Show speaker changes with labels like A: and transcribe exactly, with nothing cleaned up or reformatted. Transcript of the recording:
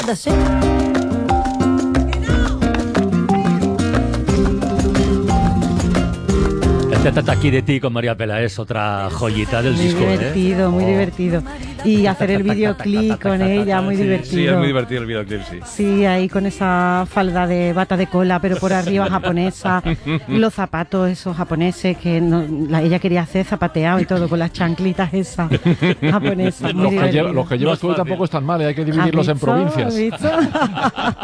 A: That's it.
B: Trata aquí de ti con María Peláez, otra joyita del
C: muy
B: disco.
C: Muy divertido,
B: ¿eh?
C: muy
B: oh.
C: divertido. Y hacer el videoclip con ella, muy
D: sí,
C: divertido.
D: Sí, es muy divertido el videoclip, sí.
C: Sí, ahí con esa falda de bata de cola, pero por arriba japonesa. Los zapatos esos japoneses que no, la, ella quería hacer zapateado y todo, con las chanclitas esas japonesas. Muy
E: los, que
C: divertido.
E: lleva, los que llevas
B: No es
E: tú
B: fácil.
E: tampoco están mal, ¿eh? Hay que dividirlos en
C: ¿Has visto?
E: provincias.
C: ¿Has visto?